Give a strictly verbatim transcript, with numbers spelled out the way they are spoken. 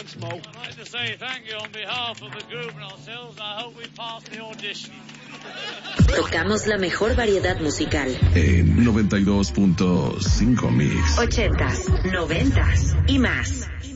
Gunsmoke. I'd like to say thank you on behalf of the group and ourselves. I hope we pass the audition. Tocamos la mejor variedad musical. En noventa y dos punto cinco Mix. Ochentas, noventas y más.